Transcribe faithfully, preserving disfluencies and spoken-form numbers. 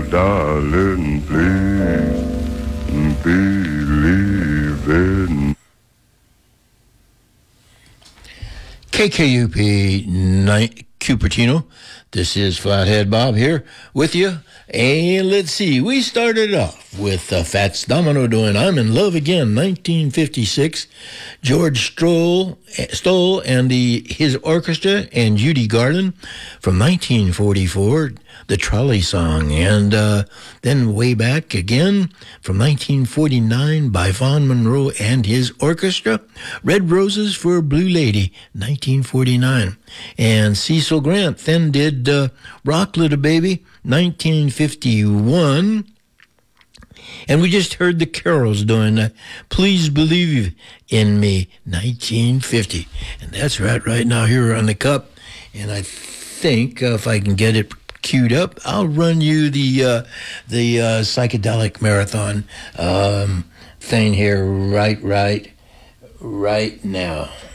darling, please believe in K K U P night Cupertino. This is Flathead Bob here with you. And let's see, we started off with uh, Fats Domino doing I'm in Love Again, nineteen fifty-six. George Stoll, Stoll and the, his orchestra, and Judy Garland from nineteen forty-four, the Trolley Song. And uh, then way back again from nineteen forty-nine by Vaughn Monroe and his orchestra, Red Roses for a Blue Lady, nineteen forty-nine. And Cecil Grant then did uh, Rock Little Baby, nineteen fifty-one. And we just heard the Carols doing uh, Please Believe in Me, nineteen fifty. And that's right, right now here on the Cup. And I think uh, if I can get it queued up, I'll run you the uh, the uh, psychedelic marathon um, thing here right, right, right now.